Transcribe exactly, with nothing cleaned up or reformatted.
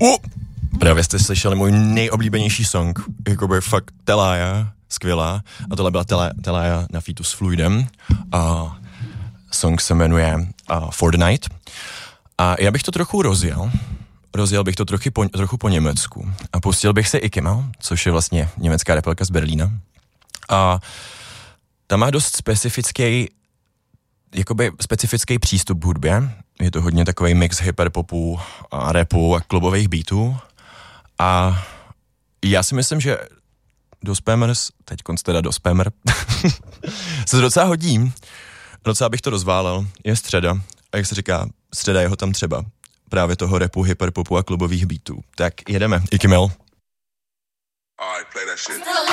hyperpopu. Právě jste slyšeli můj nejoblíbenější song, jakoby fakt Telája, skvělá. A tohle byla Telája na featu s Fluidem. A song se jmenuje uh, For the Night. A já bych to trochu rozjel. Rozjel bych to trochu po, trochu po německu. A pustil bych se Ikimel, což je vlastně německá rapelka z Berlína. A ta má dost specifický, jakoby specifický přístup k hudbě. Je to hodně takový mix hyperpopu a rapu a klubových beatů. A já si myslím, že do Spammers, teď konc teda do Spammer, se docela hodí. Docela bych to rozválel. Je středa. A jak se říká, středa jeho tam třeba. Právě toho rapu, hyperpopu a klubových beatů. Tak jedeme. Ikimel. Alright, play that shit.